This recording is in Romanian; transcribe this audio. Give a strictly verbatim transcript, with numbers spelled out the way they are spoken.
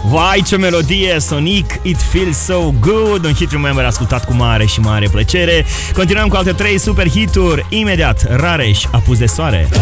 Vai, ce melodie, Sonic, It Feels So Good, un hit remember ascultat cu mare și mare plăcere. Continuăm cu alte trei super hituri imediat. Rareș, Apus de soare.